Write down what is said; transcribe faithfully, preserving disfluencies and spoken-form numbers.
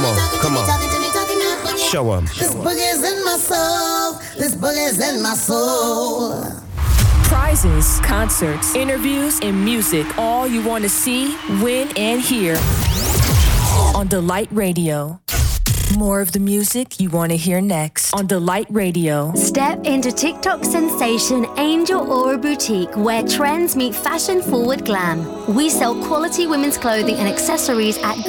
Come on, come on. Show 'em. This boogie's in my soul. This boogie's in my soul. Prizes, concerts, interviews, and music. All you want to see, win, and hear on Delight Radio. More of the music you want to hear next on Delight Radio. Step into TikTok sensation Angel Aura Boutique, where trends meet fashion-forward glam. We sell quality women's clothing and accessories at